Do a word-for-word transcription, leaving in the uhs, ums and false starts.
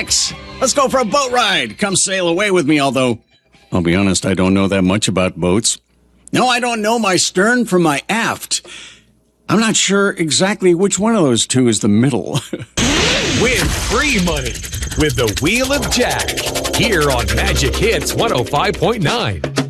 Alex, let's go for a boat ride. Come sail away with me, although, I'll be honest, I don't know that much about boats. No, I don't know my stern from my aft. I'm not sure exactly which one of those two is the middle. Win free money with the Wheel of Jack here on Magic Hits one oh five point nine.